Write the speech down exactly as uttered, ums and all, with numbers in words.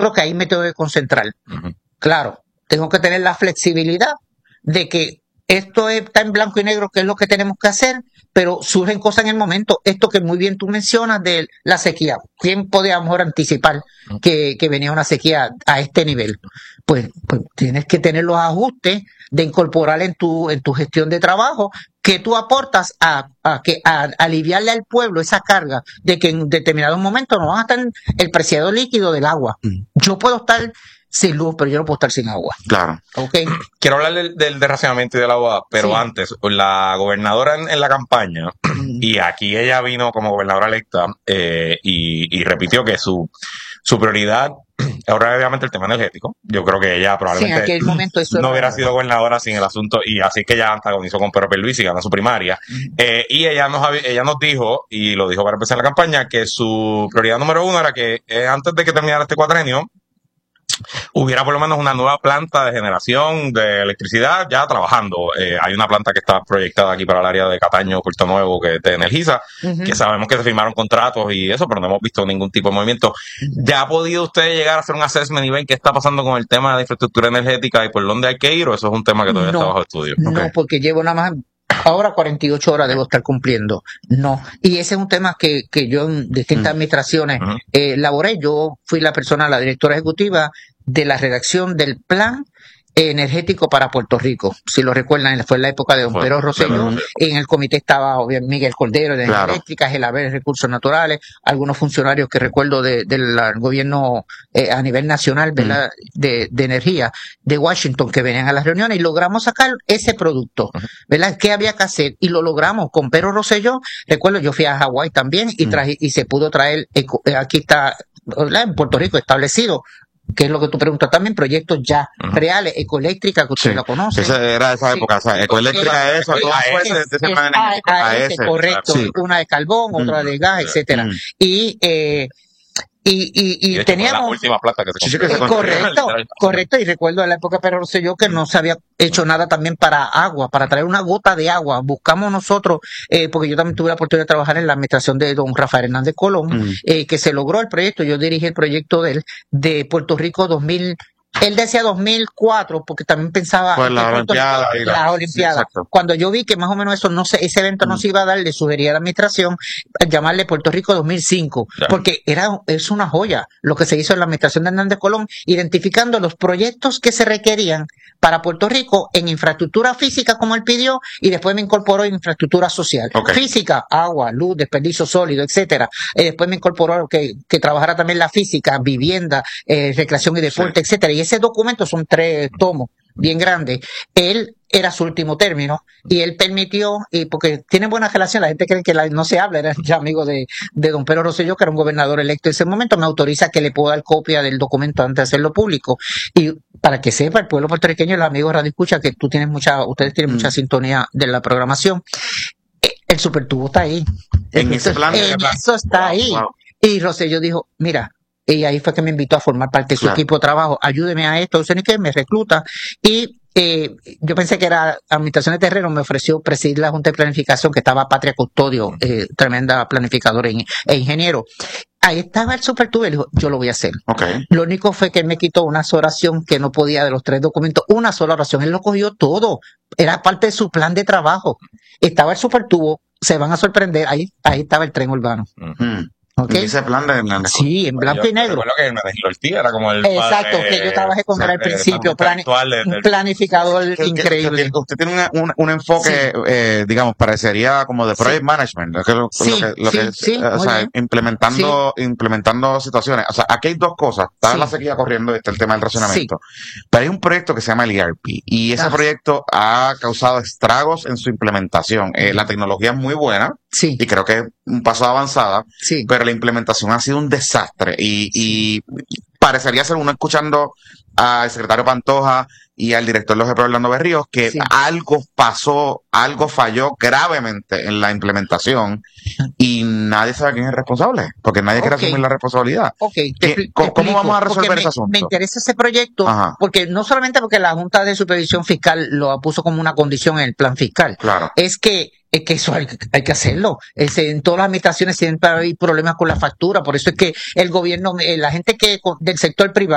creo que ahí me tengo que concentrar. Uh-huh. Claro, tengo que tener la flexibilidad de que esto está en blanco y negro, que es lo que tenemos que hacer, pero surgen cosas en el momento. Esto que muy bien tú mencionas de la sequía. ¿Quién podía a lo mejor anticipar que, que venía una sequía a este nivel? Pues, pues tienes que tener los ajustes de incorporar en tu, en tu gestión de trabajo que tú aportas a, a, que, a, a aliviarle al pueblo esa carga de que en determinados momentos no van a estar el preciado líquido del agua. Mm. Yo puedo estar sin luz, pero yo no puedo estar sin agua. Claro. Okay. Quiero hablar del, del derracionamiento y del agua, pero sí. Antes, la gobernadora en, en la campaña, mm. y aquí ella vino como gobernadora electa, eh, y, y repitió que su, su prioridad ahora obviamente el tema energético. Yo creo que ella probablemente sí, en aquel momento eso no era... hubiera sido gobernadora sin el asunto, y así que ella antagonizó con Pedro Pierluisi y ganó su primaria. Mm. Eh, y ella nos, ella nos dijo, y lo dijo para empezar la campaña, que su prioridad número uno era que eh, antes de que terminara este cuatrenio, hubiera por lo menos una nueva planta de generación de electricidad ya trabajando. Eh, hay una planta que está proyectada aquí para el área de Cataño, Puerto Nuevo, que te energiza, uh-huh. que sabemos que se firmaron contratos y eso, pero no hemos visto ningún tipo de movimiento. Uh-huh. ¿Ya ha podido usted llegar a hacer un assessment y ver qué está pasando con el tema de infraestructura energética y por dónde hay que ir, o eso es un tema que todavía no, está bajo estudio? No, okay. porque llevo nada más... Ahora cuarenta y ocho horas debo estar cumpliendo. No. Y ese es un tema que, que yo en distintas uh-huh. administraciones uh-huh. eh, laboré. Yo fui la persona, la directora ejecutiva de la redacción del plan energético para Puerto Rico. Si lo recuerdan, fue en la época de don Pedro Rosselló. En el comité estaba obviamente Miguel Cordero de claro. Eléctricas, el haber recursos naturales, algunos funcionarios que recuerdo del de, de gobierno eh, a nivel nacional ¿verdad? Mm. De, de energía de Washington, que venían a las reuniones, y logramos sacar ese producto, ¿verdad? ¿Qué había que hacer? Y lo logramos con Pedro Rosselló. Recuerdo, yo fui a Hawái también y traje, mm. y se pudo traer, eh, aquí está, ¿verdad? En Puerto Rico establecido, que es lo que tú preguntas también, proyectos ya uh-huh. reales, Ecoeléctrica, que usted sí. lo conoce. Esa era esa época, sí. o sea, Ecoeléctrica es eso, todo fue de ese plan energético. A ese, correcto, sí. una de carbón, uh-huh. otra de gas, etcétera. Uh-huh. Y, eh, y, y, y, y teníamos... la última plata que se sí, sí, que se correcto, correcto, y recuerdo en la época de Pedro Rosselló que no se había hecho nada también para agua, para traer una gota de agua. Buscamos nosotros, eh, porque yo también tuve la oportunidad de trabajar en la administración de don Rafael Hernández Colón, mm. eh, que se logró el proyecto. Yo dirigí el proyecto de él, de Puerto Rico dos mil. Él decía dos mil cuatro porque también pensaba pues la Olimpiada las la Olimpiadas. Sí, cuando yo vi que más o menos eso no se, ese evento mm. no se iba a dar, le sugería a la administración llamarle Puerto Rico dos mil cinco, yeah. porque era es una joya lo que se hizo en la administración de Hernández Colón, identificando los proyectos que se requerían para Puerto Rico en infraestructura física como él pidió, y después me incorporó en infraestructura social. Okay. Física, agua, luz, desperdicio sólido, etcétera. Eh, después me incorporó que, que trabajara también la física, vivienda, eh, recreación y deporte, sí. etcétera. Y ese documento son tres tomos bien grandes. Él era su último término y él permitió, y porque tiene buena relación, la gente cree que la, no se habla, era ya amigo de, de don Pedro Rosselló, que era un gobernador electo en ese momento, me autoriza que le pueda dar copia del documento antes de hacerlo público. Y para que sepa el pueblo puertorriqueño, los amigos Radio Escucha, que tú tienes mucha, ustedes tienen mm. mucha sintonía de la programación, el supertubo está ahí. En ese plan. En eso está wow, ahí. Wow. Y Rosselló dijo, mira, y ahí fue que me invitó a formar parte de su claro. equipo de trabajo. Ayúdeme a esto, no sé ni qué, me recluta. Y eh, yo pensé que era Administración de Terreno, me ofreció presidir la Junta de Planificación, que estaba Patria Custodio, eh, tremenda planificadora e, e ingeniero. Ahí estaba el supertubo y dijo, yo lo voy a hacer. Okay. Lo único fue que él me quitó una sola oración que no podía de los tres documentos, una sola oración. Él lo cogió todo. Era parte de su plan de trabajo. Estaba el supertubo, se van a sorprender, ahí, ahí estaba el tren urbano. Uh-huh. Okay. ¿Y ese plan de Hernández? Sí, en blanco yo, y negro. Recuerdo que Hernández Ortiz era como el exacto, padre, que yo trabajé con él al principio, plani del, un planificador que, increíble. Que, que usted tiene una, un, un enfoque, sí. eh, digamos, parecería como de project sí. management, lo que, lo sí, que, lo sí, que sí, o sea, bien. implementando, sí. implementando situaciones. O sea, aquí hay dos cosas. Está sí. la sequía corriendo y está el tema del racionamiento. Sí. Pero hay un proyecto que se llama el E R P y ese ah. proyecto ha causado estragos en su implementación. Eh, la tecnología es muy buena. Sí. Y creo que es un paso avanzada, sí. pero la implementación ha sido un desastre y, y parecería ser uno escuchando al secretario Pantoja y al director de los G P, Orlando Berríos, que sí. algo pasó, algo falló gravemente en la implementación y nadie sabe quién es el responsable, porque nadie okay. quiere asumir la responsabilidad. Okay. Te, te ¿Cómo, ¿Cómo vamos a resolver me, ese asunto? Me interesa ese proyecto, Ajá. porque no solamente porque la Junta de Supervisión Fiscal lo puso como una condición en el plan fiscal, claro. es que es que eso hay, hay que hacerlo. Es, en todas las administraciones siempre hay problemas con la factura, por eso es que el gobierno, la gente que del sector privado